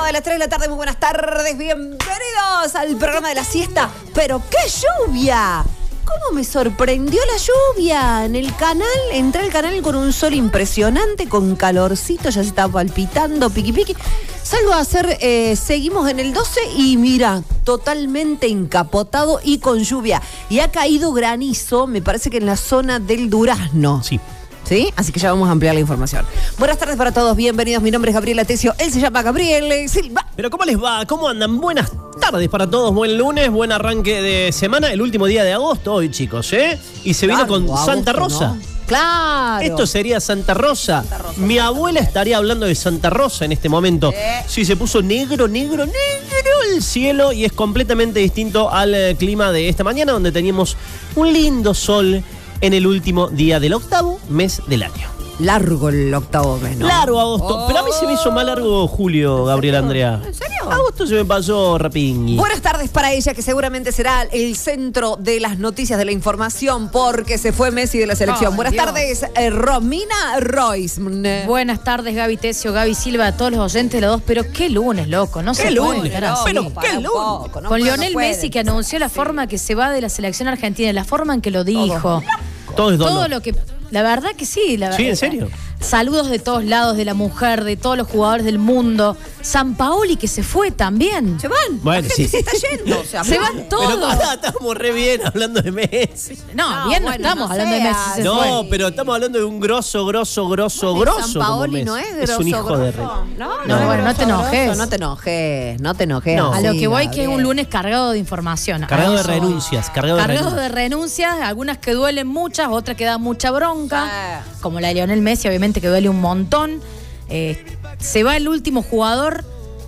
de las 3 de la tarde, muy buenas tardes, bienvenidos al programa de la siesta. Pero ¡qué lluvia! ¿Cómo me sorprendió la lluvia? En el canal, entré al canal con un sol impresionante, con calorcito, ya se estaba palpitando, piqui piqui. Salgo a hacer, seguimos en el 12 y mira, totalmente encapotado y con lluvia. Y ha caído granizo, me parece que en la zona del Durazno. Sí. ¿Sí? Así que ya vamos a ampliar la información. Buenas tardes para todos, bienvenidos. Mi nombre es Gabriela Tesio, él se llama Gabriel Silva. Pero ¿cómo les va? ¿Cómo andan? Buenas tardes para todos, buen lunes, buen arranque de semana, el último día de agosto hoy, chicos, ¿eh? Y se vino con agosto, Santa Rosa. ¿no? Claro. Esto sería Santa Rosa. Mi abuela estaría hablando de Santa Rosa en este momento. Sí, se puso negro el cielo y es completamente distinto al clima de esta mañana, donde teníamos un lindo sol en el último día del octavo mes del año. Largo el octavo mes, ¿no? Largo agosto. Pero a mí se me hizo más largo julio, Gabriel Andrea. ¿En serio? Agosto se me pasó rapingui. Buenas tardes para ella, que seguramente será el centro de las noticias, de la información, porque se fue Messi de la selección. Buenas tardes, Romina Royce. Buenas tardes, Gaby Tesio, Gaby Silva, a todos los oyentes de los dos. Pero qué lunes, loco, no se puede estar así. Pero qué lunes. Con Lionel Messi, que anunció la forma que se va de la selección argentina, la forma en que lo dijo. Todo lo que... La verdad que sí. Sí, ¿en serio? Saludos de todos lados, de la mujer, de todos los jugadores del mundo. Sampaoli, que se fue también. Se van. Bueno, sí. Se está yendo. O sea, se van todos. Pero estamos re bien hablando de Messi. No, bien no estamos hablando de Messi. No, pero estamos hablando de un grosso. Sampaoli no es grosso. Es un hijo de re. No, bueno, no te enojes. No te enojes. No. A lo que voy, que es un lunes cargado de información. Cargado de renuncias. Cargado de renuncias, algunas que duelen muchas, otras que dan mucha bronca. Como la de Lionel Messi, obviamente que duele un montón. Se va el último jugador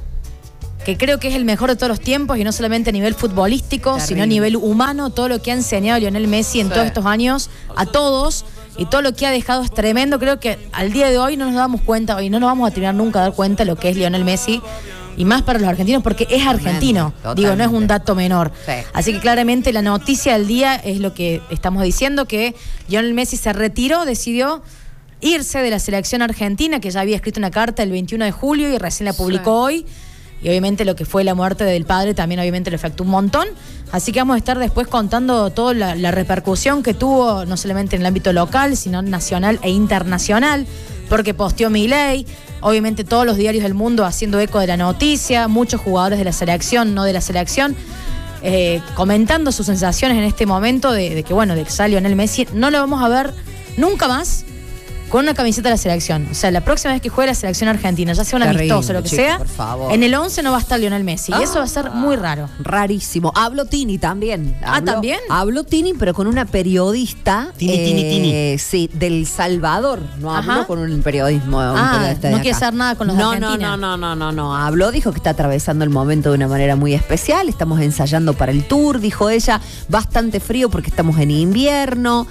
que creo que es el mejor de todos los tiempos, y no solamente a nivel futbolístico, sino a nivel humano. Todo lo que ha enseñado Lionel Messi en todos estos años a todos, y todo lo que ha dejado es tremendo. Creo que al día de hoy no nos damos cuenta, y no nos vamos a terminar nunca a dar cuenta de lo que es Lionel Messi, y más para los argentinos, porque es argentino. Totalmente. Digo, no es un dato menor. Sí. Así que claramente la noticia del día es lo que estamos diciendo, que Lionel Messi se retiró, decidió irse de la selección argentina, que ya había escrito una carta el 21 de julio y recién la publicó hoy. Y obviamente lo que fue la muerte del padre también obviamente le afectó un montón. Así que vamos a estar después contando toda la repercusión que tuvo, no solamente en el ámbito local, sino nacional e internacional, porque posteó Milei, obviamente todos los diarios del mundo haciendo eco de la noticia, muchos jugadores de la selección, no de la selección, comentando sus sensaciones en este momento de que sale Lionel Messi. No lo vamos a ver nunca más con una camiseta de la selección. O sea, la próxima vez que juegue la selección argentina, ya sea un amistoso o lo que sea, por favor, en el 11 no va a estar Lionel Messi. Y eso va a ser muy raro. Rarísimo. Hablo Tini también. ¿También? Hablo Tini, pero con una periodista. Tini. Sí, del Salvador. No hablo con un periodismo. No quiere hacer nada con los de Argentina. No. Habló, dijo que está atravesando el momento de una manera muy especial. Estamos ensayando para el tour, dijo ella. Bastante frío porque estamos en invierno.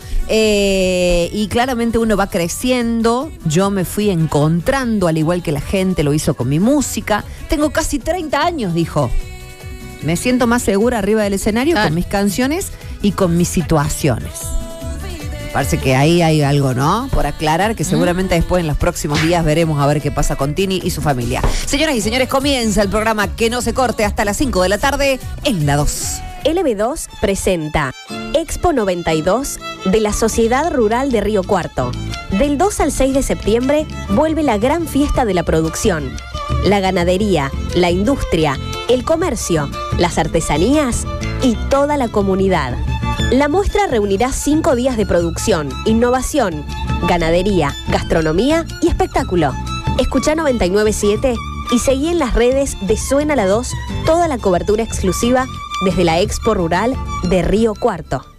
Y claramente uno va creciendo. Yo me fui encontrando, al igual que la gente lo hizo con mi música. Tengo casi 30 años, dijo. Me siento más segura arriba del escenario con mis canciones y con mis situaciones. Parece que ahí hay algo, ¿no? Por aclarar, que seguramente después en los próximos días veremos a ver qué pasa con Tini y su familia. Señoras y señores, comienza el programa Que No Se Corte hasta las 5 de la tarde en la 2. LB2 presenta Expo 92 de la Sociedad Rural de Río Cuarto. Del 2 al 6 de septiembre vuelve la gran fiesta de la producción. La ganadería, la industria, el comercio, las artesanías y toda la comunidad. La muestra reunirá 5 días de producción, innovación, ganadería, gastronomía y espectáculo. Escuchá 99.7 y seguí en las redes de Suena la 2 toda la cobertura exclusiva desde la Expo Rural de Río Cuarto.